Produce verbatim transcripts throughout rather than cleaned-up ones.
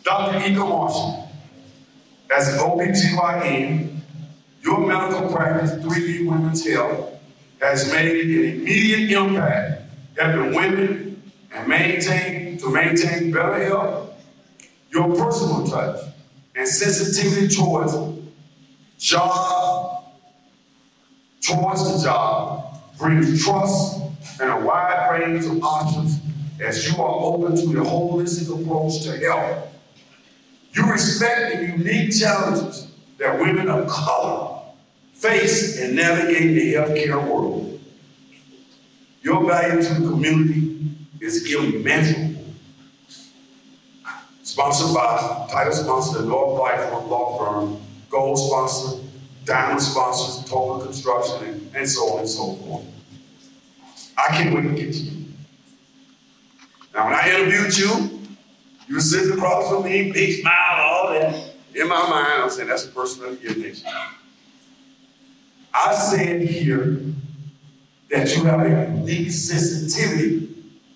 Doctor Eka Marshall, as an O B G Y N, your medical practice, three D Women's Health, has made an immediate impact helping women and maintain to maintain better health. Your personal touch and sensitivity towards job, towards the job, brings trust and a wide range of options as you are open to the holistic approach to health. You respect the unique challenges that women of color face in navigating the healthcare world. Your value to the community is immeasurable. Sponsored by, title sponsor, the North Life Law Firm, Gold sponsor, Diamond sponsors, Total Construction, and, and so on and so forth. I can't wait to get to you. Now, when I interviewed you, you were sitting across from me, big smile, all that. In my mind, I'm saying, that's a person of your nature. I said here that you have a unique sensitivity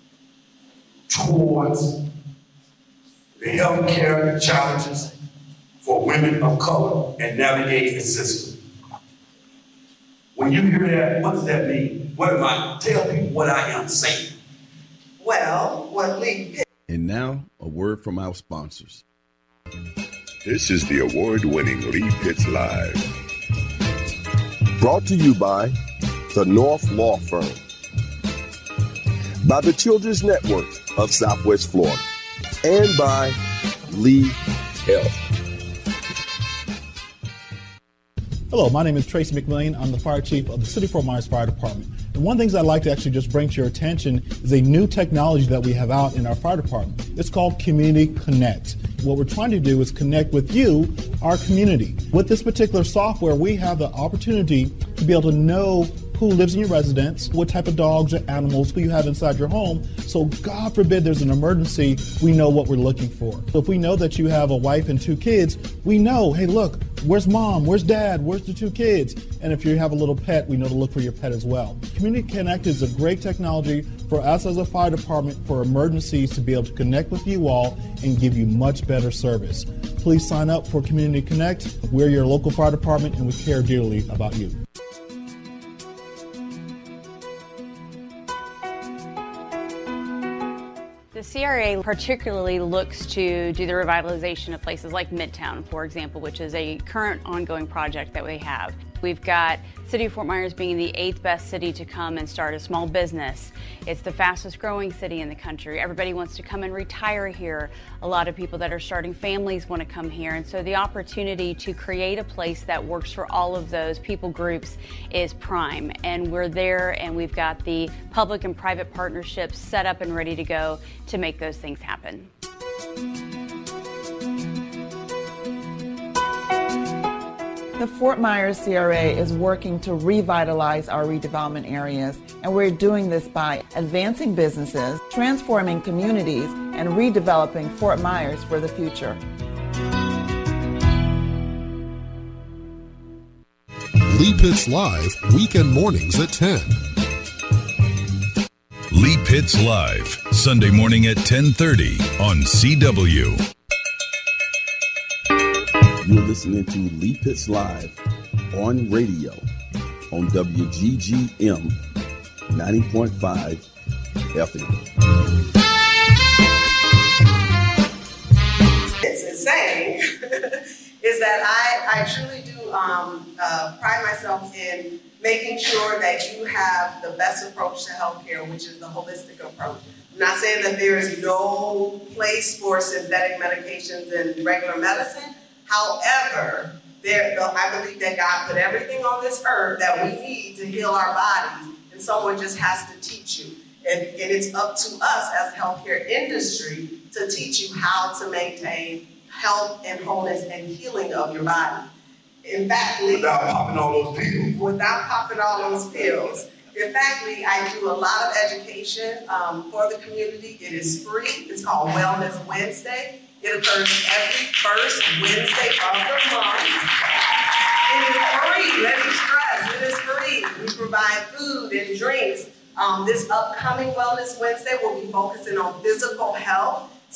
towards the healthcare challenges for women of color and navigating the system. When you hear that, what does that mean? What am I? Tell people what I am saying. Well, what Lee. And now, a word from our sponsors. This is the award-winning Lee Pitts Live. Brought to you by the North Law Firm, by the Children's Network of Southwest Florida, and by Lee Health. Hello, my name is Tracy McMillian. I'm the fire chief of the City of Fort Myers Fire Department. And one of the things I'd like to actually just bring to your attention is a new technology that we have out in our fire department. It's called Community Connect. What we're trying to do is connect with you, our community. With this particular software, we have the opportunity to be able to know who lives in your residence, what type of dogs or animals who you have inside your home. So God forbid there's an emergency, we know what we're looking for. So if we know that you have a wife and two kids, we know, hey, look, where's mom? Where's dad? Where's the two kids? And if you have a little pet, we know to look for your pet as well. Community Connect is a great technology for us as a fire department for emergencies to be able to connect with you all and give you much better service. Please sign up for Community Connect. We're your local fire department and we care dearly about you. The C R A particularly looks to do the revitalization of places like Midtown, for example, which is a current ongoing project that we have. We've got City of Fort Myers being the eighth best city to come and start a small business. It's the fastest growing city in the country. Everybody wants to come and retire here. A lot of people that are starting families want to come here. And so the opportunity to create a place that works for all of those people groups is prime. And we're there and we've got the public and private partnerships set up and ready to go to make those things happen. The Fort Myers C R A is working to revitalize our redevelopment areas, and we're doing this by advancing businesses, transforming communities, and redeveloping Fort Myers for the future. Lee Pitts Live, weekend mornings at ten. Lee Pitts Live, Sunday morning at ten thirty on C W. You're listening to Lee Pitts Live on radio on W G G M ninety point five F M. It's insane is that I, I truly do um, uh, pride myself in making sure that you have the best approach to healthcare, which is the holistic approach. I'm not saying that there is no place for synthetic medications in regular medicine. However, there, I believe that God put everything on this earth that we need to heal our bodies, and someone just has to teach you. And, and it's up to us as a healthcare industry to teach you how to maintain health and wholeness and healing of your body. In fact, without popping all those pills. Without popping all those pills. In fact, Lee, I do a lot of education um, for the community. It is free. It's called Wellness Wednesday. It occurs every first Wednesday of the month. It is free. Let me stress, it is free. We provide food and drinks. Um, this upcoming Wellness Wednesday will be focusing on physical health